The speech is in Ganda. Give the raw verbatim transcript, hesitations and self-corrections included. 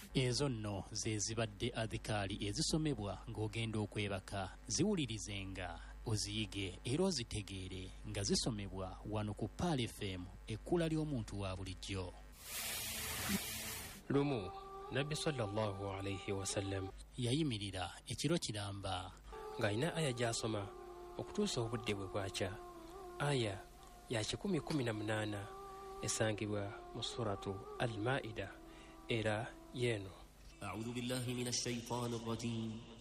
Ezo nno ze zibadde adhikaali ezisomebwa ng'ogenda okwebaka. Ziwulirizenga, oziyige era ozitegeere nga zisomebwa wano ku Paal F M, ekkula ly'omuntu wa bulijjo. Lumu Nabbi sallallahu alayhi wa sallam yayimirira ekiro kiramba ng'alina aya gy'asoma okutuusa obudde bwe bwakya. Aya ya kikumi kumi na munaana esangibwa mu suratu Al-Maida era yeeno. A'udhu billahi minash shaytanir rajim.